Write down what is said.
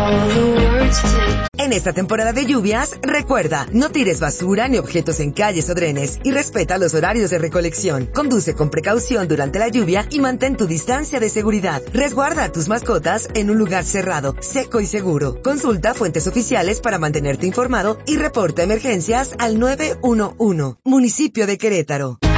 En esta temporada de lluvias, recuerda, no tires basura ni objetos en calles o drenes y respeta los horarios de recolección. Conduce con precaución durante la lluvia y mantén tu distancia de seguridad. Resguarda a tus mascotas en un lugar cerrado, seco y seguro. Consulta fuentes oficiales para mantenerte informado y reporta emergencias al 911. Municipio de Querétaro.